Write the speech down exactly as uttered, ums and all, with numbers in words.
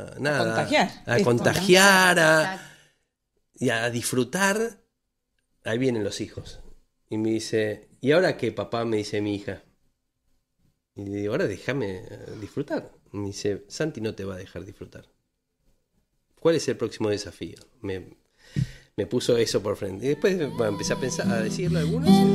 a nada, A contagiar. a Es contagiar, a, Exacto. y a disfrutar. Ahí vienen los hijos. Y me dice, ¿y ahora qué, papá? Me dice mi hija. Y le digo, ahora déjame disfrutar. Y me dice, Santi no te va a dejar disfrutar. ¿Cuál es el próximo desafío? Me, me puso eso por frente. Y después bueno, empecé a pensar, a decirle algunos.